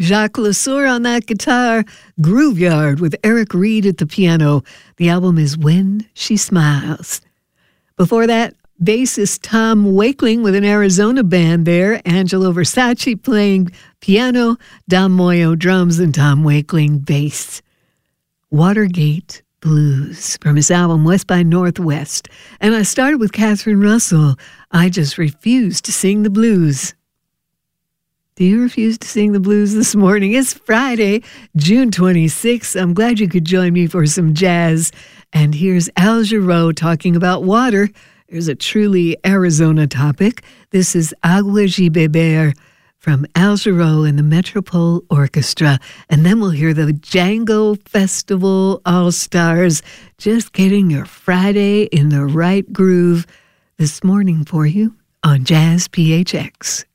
Jacques Lesueur on that guitar. Grooveyard with Eric Reed at the piano. The album is When She Smiles. Before that, bassist Tom Wakeling with an Arizona band there. Angelo Versace playing piano, Dom Moyo drums, and Tom Wakeling bass. Watergate Blues from his album West by Northwest. And I started with Catherine Russell. I just refuse to sing the blues. Do you refuse to sing the blues this morning? It's Friday, June 26th. I'm glad you could join me for some jazz. And here's Al Jarreau talking about water. There's a truly Arizona topic. This is Agua de Beber from Al Jarreau and the Metropole Orchestra. And then we'll hear the Django Festival All-Stars, just getting your Friday in the right groove this morning for you on Jazz PHX.